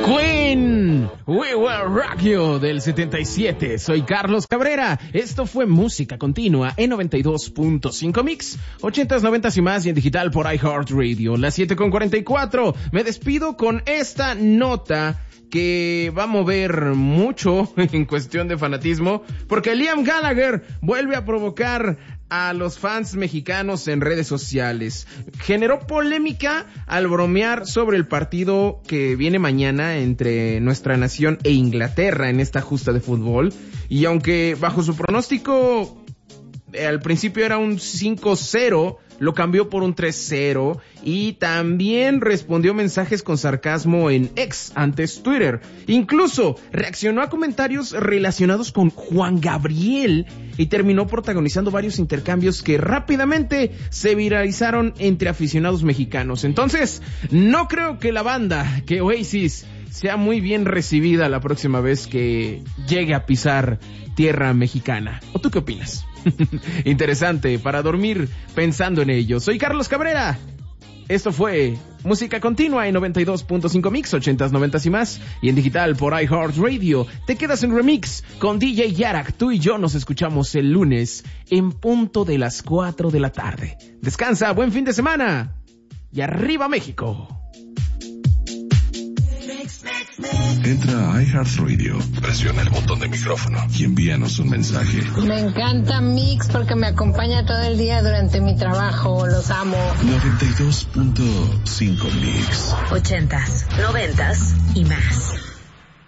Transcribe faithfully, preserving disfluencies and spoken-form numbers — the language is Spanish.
Queen, We Will Rock You del setenta y siete. Soy Carlos Cabrera. Esto fue Música Continua en noventa y dos punto cinco Mix, ochentas, noventas y más, y en digital por iHeartRadio. Las siete con cuarenta y cuatro. Me despido con esta nota que va a mover mucho en cuestión de fanatismo, porque Liam Gallagher vuelve a provocar a los fans mexicanos en redes sociales. Generó polémica al bromear sobre el partido que viene mañana entre nuestra nación e Inglaterra en esta justa de fútbol, y aunque bajo su pronóstico eh, al principio era un cinco cero, lo cambió por un tres cero, y también respondió mensajes con sarcasmo en X, antes Twitter. Incluso reaccionó a comentarios relacionados con Juan Gabriel y terminó protagonizando varios intercambios que rápidamente se viralizaron entre aficionados mexicanos. Entonces, no creo que la banda, que Oasis, sea muy bien recibida la próxima vez que llegue a pisar tierra mexicana. ¿O tú qué opinas? Interesante para dormir pensando en ello. Soy Carlos Cabrera. Esto fue Música Continua en noventa y dos punto cinco Mix, ochentas, noventas y más, y en digital por iHeartRadio. Te quedas en Remix con D J Yarak. Tú y yo nos escuchamos el lunes en punto de las cuatro de la tarde. Descansa, buen fin de semana y arriba México. Entra a iHeartRadio, presiona el botón de micrófono y envíanos un mensaje. Me encanta Mix porque me acompaña todo el día durante mi trabajo. Los amo. noventa y dos punto cinco Mix. Ochentas, noventas y más.